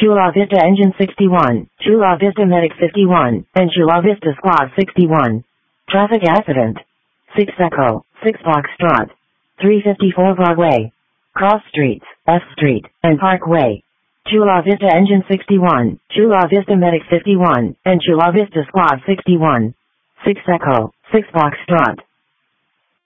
Chula Vista Engine 61, Chula Vista Medic 51, and Chula Vista Squad 61. Traffic accident. 6 Echo, 6 Foxtrot. 354 Broadway. Cross Streets, F Street, and Parkway. Chula Vista Engine 61, Chula Vista Medic 51, and Chula Vista Squad 61. 6 Echo, 6 Foxtrot.